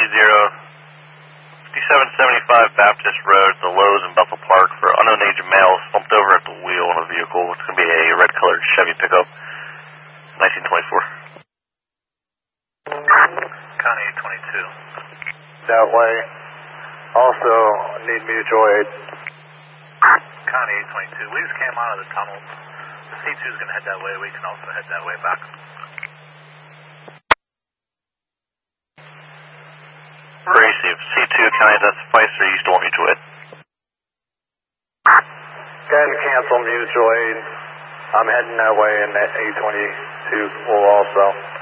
5775 Baptist Road, the Lowe's in Bethel Park, for unknown age male slumped over at the wheel in a vehicle. It's going to be a red-colored Chevy pickup, 1924. Connie 822. That way. Also, need mutual aid. Connie 822. We just came out of the tunnel. The C2 is going to head that way. We can also head that way back. Gracie, if C2 can identify, or you still want mutual aid? Go ahead and cancel mutual aid. I'm heading that way, and that 822 will also.